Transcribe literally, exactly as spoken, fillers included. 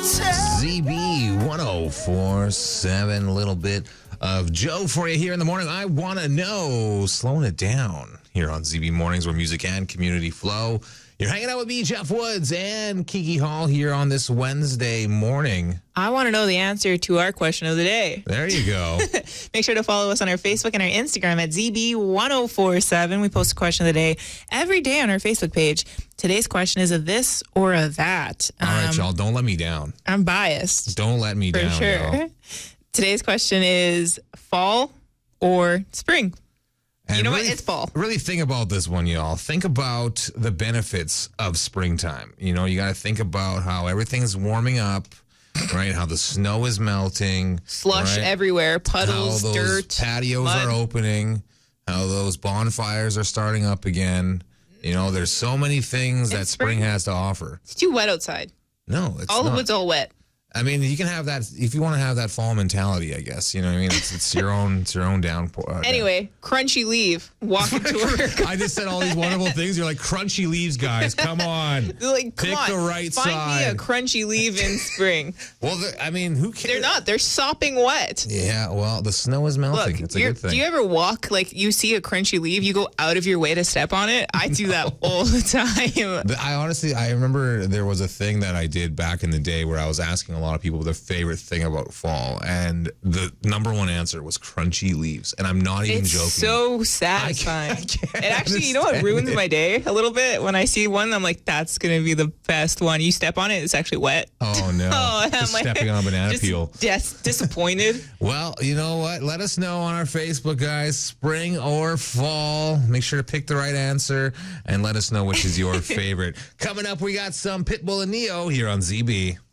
Z B one oh four point seven, a little bit of Joe for you here in the morning. I want to know, slowing it down here on Z B Mornings, where music and community flow. You're hanging out with me, Jeff Woods, and Kiki Hall here on this Wednesday morning. I want to know the answer to our question of the day. There you go. Make sure to follow us on our Facebook and our Instagram at Z B one oh four point seven. We post a question of the day every day on our Facebook page. Today's question is a this or a that. All right, Um, y'all, don't let me down. I'm biased. Don't let me For down, sure. y'all. Today's question is fall or spring? And You know what? really- It's fall. Really think about this one, y'all. Think about the benefits of springtime. You know, you got to think about how everything's warming up, right? How the snow is melting. Slush right? everywhere, How puddles, those dirt. patios mud. are opening. How those bonfires are starting up again. You know, there's so many things that It's spring spring. has to offer. It's too wet outside. No, it's All not. the wood's all wet. I mean, you can have that if you want to have that fall mentality, I guess. You know what I mean? It's, it's your own it's your own downpour. Uh, Anyway, crunchy leave. Walking to work. I just said all these wonderful things. You're like, crunchy leaves, guys. Come on. Like, come Pick on. the right Find side. me a crunchy leave in spring. Well, the- I mean, who cares? They're not. They're sopping wet. Yeah, well, the snow is melting. Look, it's a you're- good thing. do you ever walk, like, you see a crunchy leaf, you go out of your way to step on it? I do that all the time. The- I honestly, I remember there was a thing that I did back in the day where I was asking a lot of people their favorite thing about fall, and the number one answer was crunchy leaves. And I'm not even It's joking. so satisfying. I can't It actually, you know what understand ruins it. my day a little bit? When I see one, I'm like, that's going to be the best one. You step on it, it's actually wet. Oh no! Oh, Just I'm like- stepping on a banana Just peel. dis- disappointed. Well, you know what? Let us know on our Facebook, guys. Spring or fall. Make sure to pick the right answer and let us know which is your favorite. Coming up, we got some Pitbull and Neo here on Z B.